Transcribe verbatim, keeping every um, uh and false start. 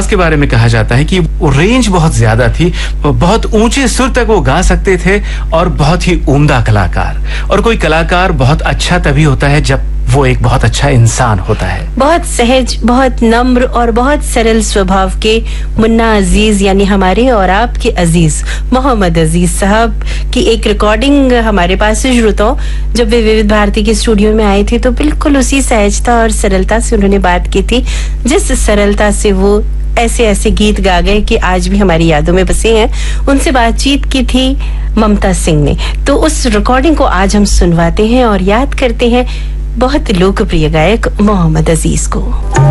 आवाज के बारे में कहा जाता है कि वो रेंज बहुत ज्यादा थी, बहुत ऊंचे सुर तक वो गा सकते थे और बहुत ही उम्दा कलाकार। और कोई कलाकार बहुत अच्छा तभी होता है जब वो एक बहुत अच्छा इंसान होता है। बहुत सहज, बहुत नम्र और बहुत सरल स्वभाव के मुन्ना अजीज यानी हमारे और आपके अजीज मोहम्मद अजीज साहब की एक रिकॉर्डिंग हमारे पास से श्रोताओं, जब वे विविध भारती के स्टूडियो में आए थे तो बिल्कुल उसी सहजता और सरलता से उन्होंने बात की थी, जिस सरलता से वो ऐसे ऐसे गीत गा गए कि आज भी हमारी यादों में बसे हैं। उनसे बातचीत की थी ममता सिंह ने। तो उस रिकॉर्डिंग को आज हम सुनवाते हैं और याद करते हैं बहुत लोकप्रिय गायक मोहम्मद अजीज को।